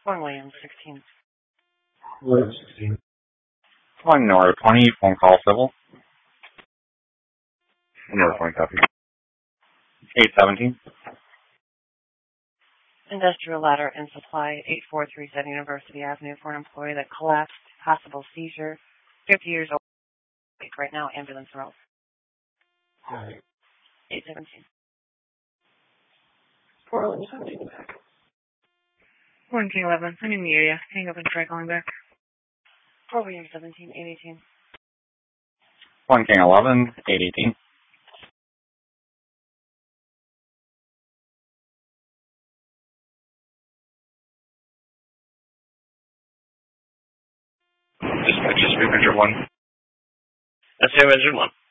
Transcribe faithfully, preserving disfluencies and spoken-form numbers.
One Williams, sixteen. Williams, sixteen. One Nora, twenty, phone call civil. Nora, twenty, copy. eight seventeen. Industrial ladder and supply, eight four three seven University Avenue for an employee that collapsed, possible seizure, fifty years old. Right now, ambulance route. Right. eight seventeen. Four eleven, seventeen back. One King eleven, I'm in the area. Hang up and try calling back. Four Williams, seventeen, eight eighteen. One King eleven, eight eighteen. Dispatch, Dispatcher one. That's Dispatcher one.